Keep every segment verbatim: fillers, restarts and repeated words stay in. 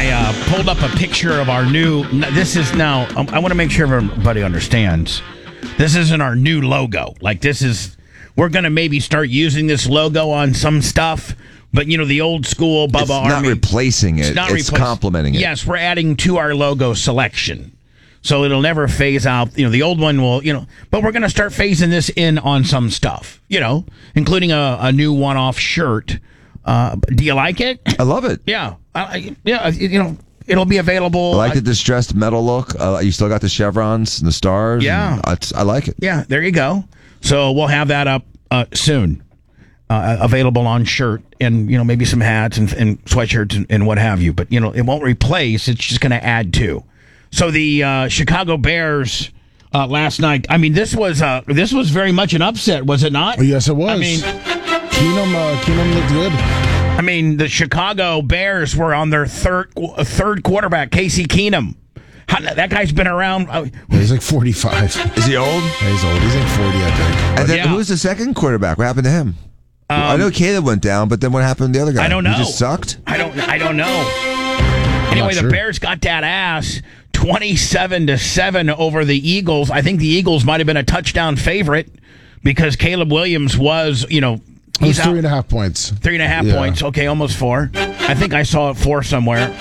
I uh, pulled up a picture of our new. This is now. I, I want to make sure everybody understands. This isn't our new logo. Like this is. We're gonna maybe start using this logo on some stuff. But, you know, the old school Bubba it's Army. It's not replacing it. It's, not it's repla- complementing it. Yes, we're adding to our logo selection. So it'll never phase out. You know, the old one will, you know, but we're going to start phasing this in on some stuff, you know, including a, a new one-off shirt. Uh, do you like it? I love it. Yeah. I, yeah, you know, it'll be available. I like the distressed metal look. Uh, you still got the chevrons and the stars. Yeah. I, I like it. Yeah, there you go. So we'll have that up uh, soon. Uh, available on shirt and, you know, maybe some hats and, and sweatshirts and, and what have you. But, you know, it won't replace. It's just going to add to. So the uh, Chicago Bears uh, last night, I mean, this was uh, this was very much an upset, was it not? Oh, yes, it was. I mean, Keenum, uh, Keenum looked good. I mean, the Chicago Bears were on their third third quarterback, Casey Keenum. How, that guy's been around. Uh, yeah, he's like forty-five. Is he old? Yeah, he's old. He's like forty, I think. And then yeah. who's the second quarterback? What happened to him? Um, I know Caleb went down, but then what happened to the other guy? I don't know. He just sucked? I don't I don't know. Anyway, the sure. Bears got that ass twenty-seven to seven over the Eagles. I think the Eagles might have been a touchdown favorite because Caleb Williams was, you know, He's he's three out, and a half points. Three and a half yeah. points. Okay, almost four. I think I saw it four somewhere.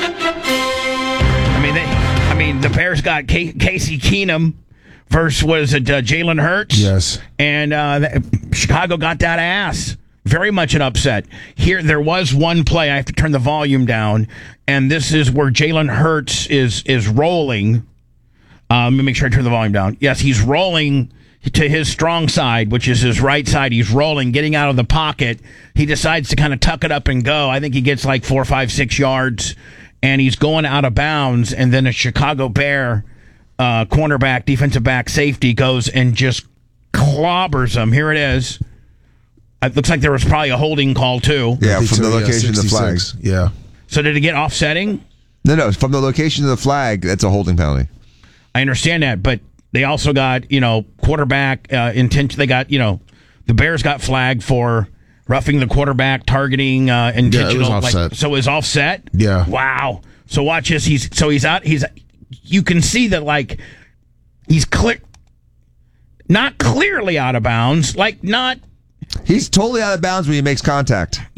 I mean, they, I mean, the Bears got K- Casey Keenum versus was it uh, Jalen Hurts? Yes, and uh, th- Chicago got that ass. Very much an upset. Here, there was one play. I have to turn the volume down, and this is where Jalen Hurts is is rolling. Uh, let me make sure I turn the volume down. Yes, he's rolling to his strong side, which is his right side. He's rolling, getting out of the pocket. He decides to kind of tuck it up and go. I think he gets like four, five, six yards, and he's going out of bounds. And then a Chicago Bear uh, cornerback, defensive back, safety goes and just clobbers him. Here it is. It looks like there was probably a holding call, too. Yeah, from so, the yeah, location of the flag. Yeah. So did it get offsetting? No, no, from the location of the flag, that's a holding penalty. I understand that, but they also got, you know, quarterback uh, intention. They got, you know, the Bears got flagged for roughing the quarterback, targeting uh, intentional. Yeah, it was offset. Like, so it was offset? Yeah. Wow. So watch this. He's So he's out. He's. You can see that, like, he's clear, not clearly out of bounds, like, not. He's totally out of bounds when he makes contact.